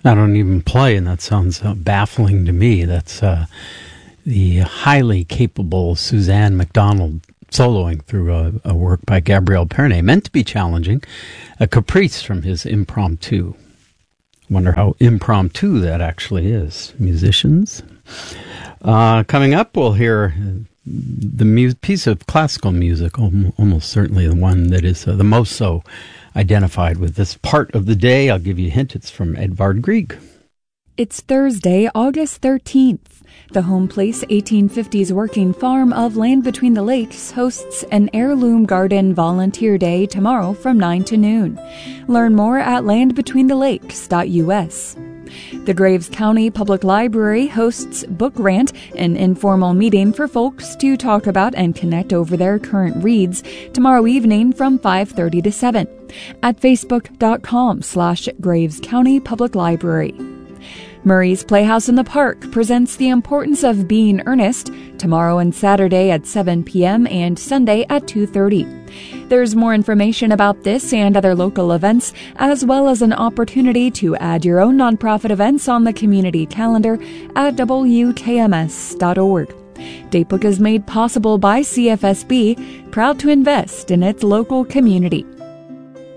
I don't even play, and that sounds baffling to me. That's the highly capable Suzanne MacDonald soloing through a work by Gabriel Pernet, meant to be challenging, a caprice from his impromptu. Wonder how impromptu that actually is. Musicians. Coming up, we'll hear the piece of classical music, almost certainly the one that is the most so identified with this part of the day. I'll give you a hint. It's from Edvard Grieg. It's Thursday, August 13th. The Home Place 1850s Working Farm of Land Between the Lakes hosts an Heirloom Garden Volunteer Day tomorrow from 9 to noon. Learn more at landbetweenthelakes.us. The Graves County Public Library hosts Book Rant, an informal meeting for folks to talk about and connect over their current reads, tomorrow evening from 5:30 to 7 at facebook.com/Graves County Public Library. Murray's Playhouse in the Park presents The Importance of Being Earnest tomorrow and Saturday at 7 p.m. and Sunday at 2:30. There's more information about this and other local events, as well as an opportunity to add your own nonprofit events on the community calendar at wkms.org. Datebook is made possible by CFSB, proud to invest in its local community.